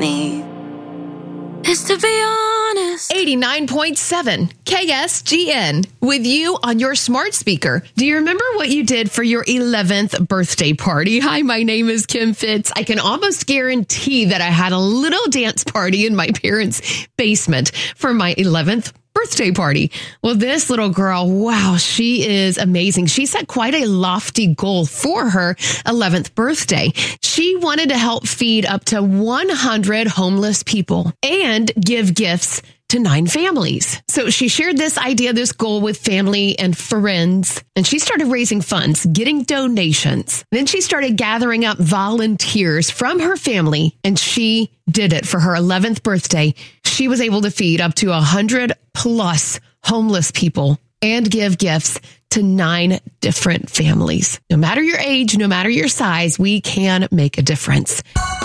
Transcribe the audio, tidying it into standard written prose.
need is to be honest. 89.7 KSGN with you on your smart speaker. Do you remember what you did for your 11th birthday party? Hi, my name is Kim Fitz. I can almost guarantee that I had a little dance party in my parents' basement for my 11th birthday party. Well, this little girl, wow, she is amazing. She set quite a lofty goal for her 11th birthday. She wanted to help feed up to 100 homeless people and give gifts to 9 families. So she shared this idea, this goal with family and friends, and she started raising funds, getting donations. Then she started gathering up volunteers from her family, and she did it for her 11th birthday. She was able to feed up to 100 plus homeless people and give gifts to 9 different families. No matter your age, no matter your size, we can make a difference.